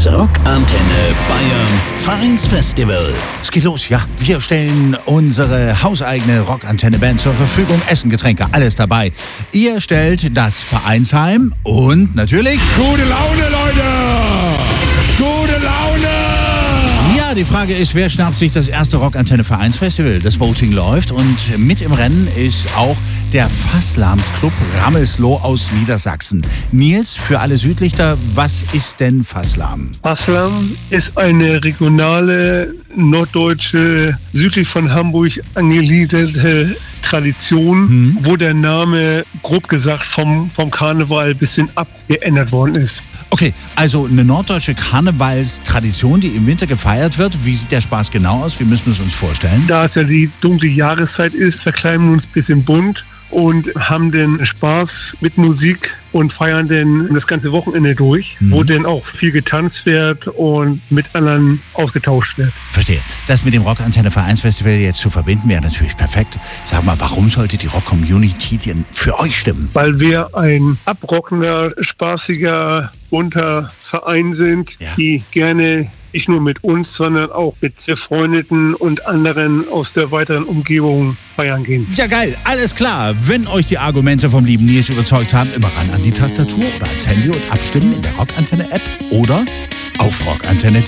Das Rockantenne Bayern Vereinsfestival. Es geht los, ja. Wir stellen unsere hauseigene Rockantenne-Band zur Verfügung. Essen, Getränke, alles dabei. Ihr stellt das Vereinsheim und natürlich... Gute Laune, Leute! Gute Laune! Ja, die Frage ist, wer schnappt sich das erste Rockantenne-Vereinsfestival? Das Voting läuft und mit im Rennen ist auch der Fasslams-Club Ramelsloh aus Niedersachsen. Nils, für alle Südlichter, was ist denn Fasslam? Fasslam ist eine regionale, norddeutsche, südlich von Hamburg angegliederte Tradition, wo der Name, grob gesagt, vom Karneval ein bisschen abgeändert worden ist. Okay, also eine norddeutsche Karnevalstradition, die im Winter gefeiert wird. Wie sieht der Spaß genau aus? Wie müssen wir es uns vorstellen? Da es ja die dunkle Jahreszeit ist, verkleiden wir uns ein bisschen bunt und haben den Spaß mit Musik und feiern den das ganze Wochenende durch, wo dann auch viel getanzt wird und mit anderen ausgetauscht wird. Verstehe. Das mit dem Rockantenne Vereinsfestival jetzt zu verbinden, wäre natürlich perfekt. Sag mal, warum sollte die Rock-Community denn für euch stimmen? Weil wir ein abrockender, spaßiger, bunter Verein sind, die gerne nicht nur mit uns, sondern auch mit Befreundeten und anderen aus der weiteren Umgebung feiern gehen. Ja, geil. Alles klar. Wenn euch die Argumente vom lieben Nils überzeugt haben, immer ran an die Tastatur oder ans Handy und abstimmen in der Rockantenne-App oder auf rockantenne.de.